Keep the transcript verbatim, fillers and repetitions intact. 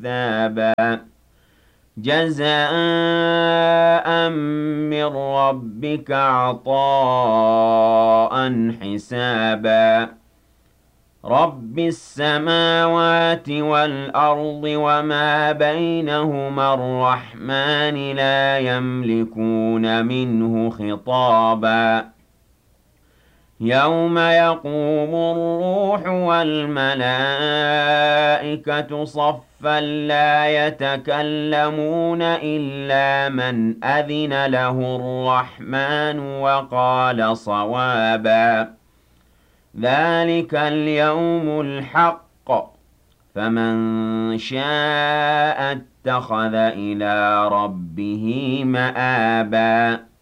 كذابا جزاء من ربك عطاء حسابا رب السماوات والأرض وما بينهما الرحمن لا يملكون منه خطابا يوم يقوم الروح والملائكة صفا لا يتكلمون إلا من أذن له الرحمن وقال صوابا ذلك اليوم الحق فمن شاء اتخذ إلى ربه مآبا